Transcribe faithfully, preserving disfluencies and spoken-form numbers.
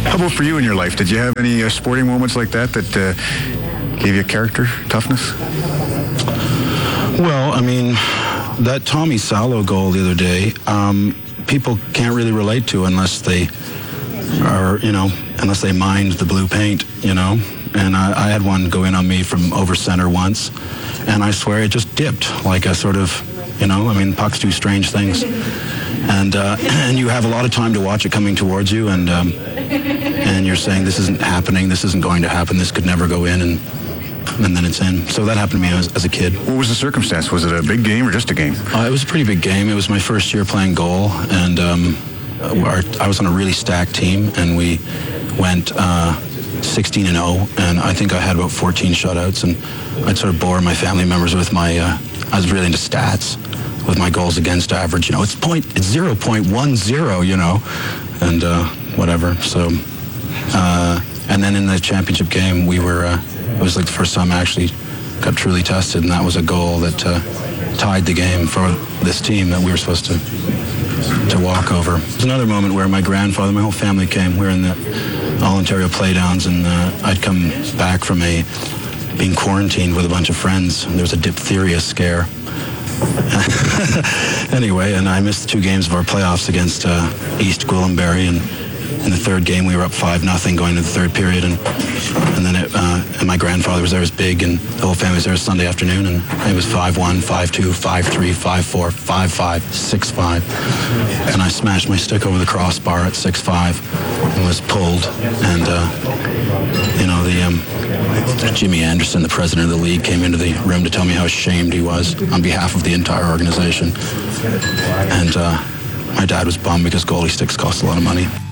How about for you in your life? Did you have any uh, sporting moments like that that uh, gave you character, toughness? Well, I mean, that Tommy Salo goal the other day, um, people can't really relate to unless they are, you know, unless they mind the blue paint, you know. And I, I had one go in on me from over center once, and I swear it just dipped like a sort of, you know, I mean, pucks do strange things. And uh, and you have a lot of time to watch it coming towards you, and um, and you're saying, this isn't happening, this isn't going to happen, this could never go in, and and then it's in. So that happened to me as, as a kid. What was the circumstance? Was it a big game or just a game? Uh, it was a pretty big game. It was my first year playing goal, and um, our, I was on a really stacked team, and we went uh, sixteen and oh, and I think I had about fourteen shutouts, and I'd sort of bore my family members with my, uh, I was really into stats, with my goals against average. You know, it's point, it's zero point one zero, you know, and uh, whatever. So, uh, and then in the championship game, we were, uh, it was like the first time I actually got truly tested, and that was a goal that uh, tied the game for this team that we were supposed to to walk over. There's another moment where my grandfather, my whole family came. We were in the All-Ontario Playdowns, and uh, I'd come back from a being quarantined with a bunch of friends, and there was a diphtheria scare. Anyway, and I missed two games of our playoffs against uh, East Gwillimbury, and in the third game we were up five nothing going into the third period, and and then it, uh, and my grandfather was there, it was big, and the whole family was there Sunday afternoon, and it was five one, five two, five three, five four, five five, six five, and I smashed my stick over the crossbar at six five and was pulled, and uh, you know, the um, Jimmy Anderson, the president of the league, came into the room to tell me how ashamed he was on behalf of the entire organization, and uh, my dad was bummed because goalie sticks cost a lot of money.